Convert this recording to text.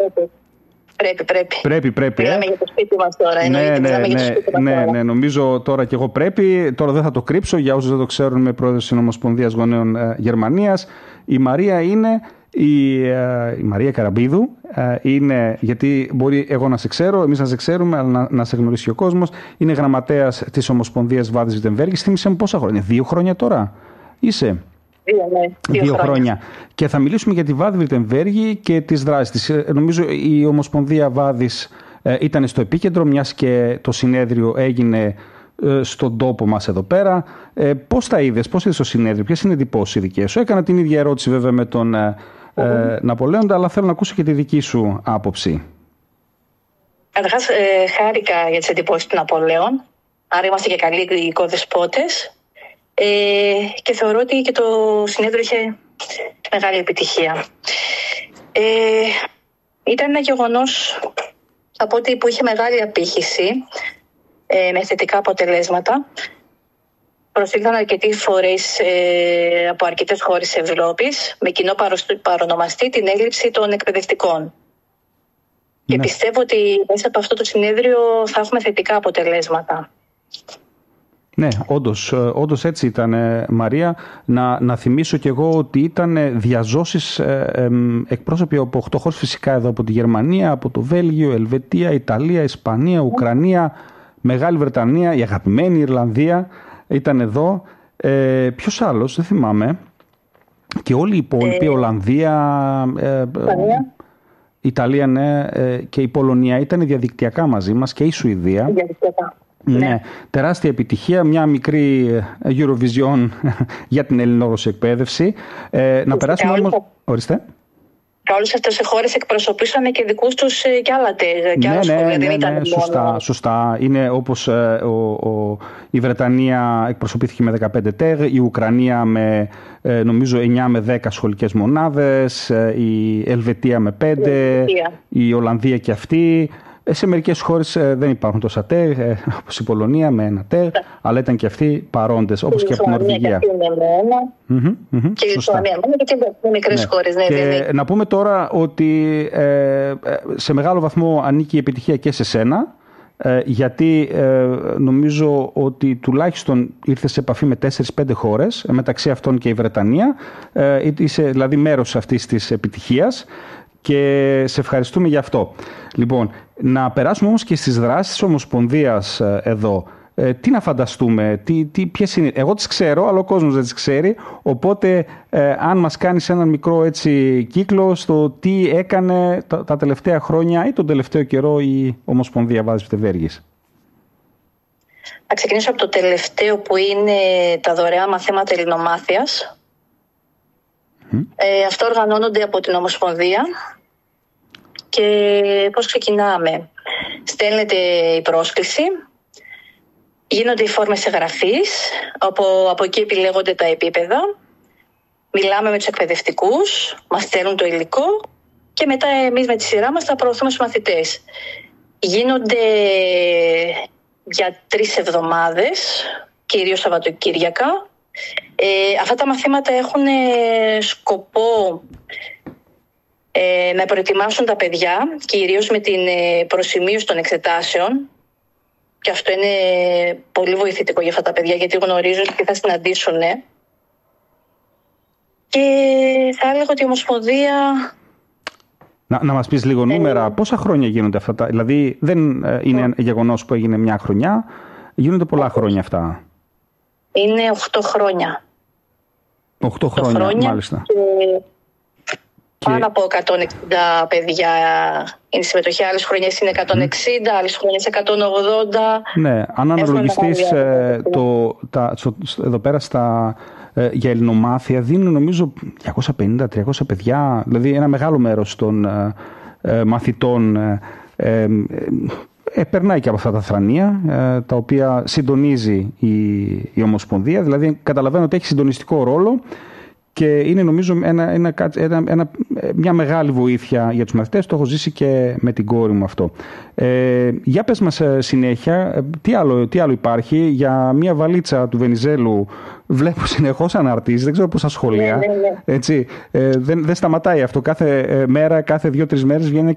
Πρέπει. Μιλάμε για το σπίτι μας τώρα. Ναι, νομίζω τώρα και εγώ πρέπει. Τώρα δεν θα το κρύψω για όσους δεν το ξέρουν, είμαι πρόεδρος της Ομοσπονδίας Γονέων Γερμανίας. Η Μαρία είναι η Μαρία Καραμπίδου. Είναι, γιατί μπορεί εγώ να σε ξέρω, εμείς να σε ξέρουμε, αλλά να σε γνωρίσει ο κόσμος. Είναι γραμματέας της Ομοσπονδίας Βάδης-Βιρτεμβέργης. Θύμισε μου πόσα χρόνια, 2 χρόνια τώρα είσαι? 2 χρόνια. Και θα μιλήσουμε για τη Βάδη-Βιρτεμβέργη και τις δράσεις της. Νομίζω η Ομοσπονδία Βάδης ήταν στο επίκεντρο, μιας και το συνέδριο έγινε στον τόπο μας εδώ πέρα. Πώς τα είδες, πώς είδες το συνέδριο, ποιες είναι οι εντυπώσεις δικές σου? Έκανα την ίδια ερώτηση βέβαια με τον Ναπολέοντα, αλλά θέλω να ακούσω και τη δική σου άποψη. Καταρχάς, χάρηκα για τις εντυπώσεις του Ναπολέον. Άρα είμαστε και καλοί οικοδεσπότες. Και θεωρώ ότι και το συνέδριο είχε μεγάλη επιτυχία. Ήταν ένα γεγονός από ότι που είχε μεγάλη απήχηση, με θετικά αποτελέσματα. Προσήλθαν αρκετοί φορείς από αρκετές χώρες της Ευρώπης με κοινό παρονομαστή την έλλειψη των εκπαιδευτικών. Ναι. Και πιστεύω ότι μέσα από αυτό το συνέδριο θα έχουμε θετικά αποτελέσματα. Ναι, όντως έτσι ήταν, Μαρία. Να θυμίσω κι εγώ ότι ήταν διαζώσεις εκπρόσωποι από 8 χώρες, φυσικά εδώ από τη Γερμανία, από το Βέλγιο, Ελβετία, Ιταλία, Ισπανία, Ουκρανία, Μεγάλη Βρετανία, η αγαπημένη Ιρλανδία ήταν εδώ. Ποιος άλλος, δεν θυμάμαι. Και όλοι οι υπόλοιποι, Ολλανδία, Ιταλία, ναι, και η Πολωνία ήταν διαδικτυακά μαζί μας, και η Σουηδία. Ναι, τεράστια επιτυχία, μια μικρή Eurovision για την ελληνόγλωσσα εκπαίδευση. Να περάσουμε όμως... Ορίστε. Και όλες αυτές οι χώρες εκπροσωπήσανε και δικούς τους και άλλα τέγ. Ναι, σωστά. Είναι όπως η Βρετανία εκπροσωπήθηκε με 15 τέγ, η Ουκρανία με νομίζω 9 με 10 σχολικές μονάδες, η Ελβετία με 5, η Ολλανδία και αυτή. Σε μερικές χώρες δεν υπάρχουν τόσα τέγ, όπως η Πολωνία με 1 τέγ, αλλά ήταν και αυτοί παρόντες, όπως και από την Νορβηγία. Και η Λιθουανία και μικρές χώρες. Και να πούμε τώρα ότι σε μεγάλο βαθμό ανήκει η επιτυχία και σε σένα, γιατί νομίζω ότι τουλάχιστον ήρθε σε επαφή με 4-5 χώρες, μεταξύ αυτών και η Βρετανία. Είσαι δηλαδή μέρος αυτής της επιτυχίας. Και σε ευχαριστούμε γι' αυτό. Λοιπόν, να περάσουμε όμως και στις δράσεις της Ομοσπονδίας εδώ. Τι να φανταστούμε, ποιες είναι? Εγώ τις ξέρω, αλλά ο κόσμος δεν τις ξέρει. Οπότε, αν μας κάνεις έναν μικρό έτσι κύκλο στο τι έκανε τα τελευταία χρόνια ή τον τελευταίο καιρό η Ομοσπονδία Βάδης-Βιρτεμβέργης. Θα ξεκινήσω από το τελευταίο, που είναι τα δωρεάν μαθήματα ελληνομάθειας. Αυτό οργανώνονται από την Ομοσπονδία. Και πώς ξεκινάμε? Στέλνεται η πρόσκληση, γίνονται οι φόρμες εγγραφής, από εκεί επιλέγονται τα επίπεδα, μιλάμε με τους εκπαιδευτικούς, μας στέλνουν το υλικό και μετά εμείς με τη σειρά μας θα προωθούμε στους μαθητές. Γίνονται για 3 εβδομάδες, κυρίως Σαββατοκύριακα. Αυτά τα μαθήματα έχουν σκοπό να προετοιμάσουν τα παιδιά, κυρίως με την προσημείωση των εξετάσεων. Και αυτό είναι πολύ βοηθητικό για αυτά τα παιδιά, γιατί γνωρίζουν τι θα συναντήσουν. Και θα έλεγα ότι η Ομοσπονδία... Να μας πεις λίγο νούμερα, πόσα χρόνια γίνονται αυτά? Δηλαδή δεν είναι γεγονός που έγινε μια χρονιά, γίνονται πολλά χρόνια αυτά. Είναι 8 χρόνια. 8 χρόνια, μάλιστα. Πάνω από 160 παιδιά είναι συμμετοχή. Άλλες χρονιές είναι 160, άλλες χρονιές 180. Ναι, αν αναλογιστείς εδώ πέρα για ελληνομάθεια δίνουν νομίζω 250-300 παιδιά, δηλαδή ένα μεγάλο μέρος των μαθητών περνάει και από αυτά τα θρανία, τα οποία συντονίζει η Ομοσπονδία. Δηλαδή καταλαβαίνω ότι έχει συντονιστικό ρόλο και είναι νομίζω μια μεγάλη βοήθεια για τους μαθητές. Το έχω ζήσει και με την κόρη μου αυτό. Για πες μας συνέχεια, τι άλλο υπάρχει? Για μια βαλίτσα του Βενιζέλου βλέπω συνεχώς αναρτήσεις, δεν ξέρω πόσα σχολεία. Ναι. Έτσι, δεν σταματάει αυτό. Κάθε μέρα, κάθε 2-3 μέρες βγαίνει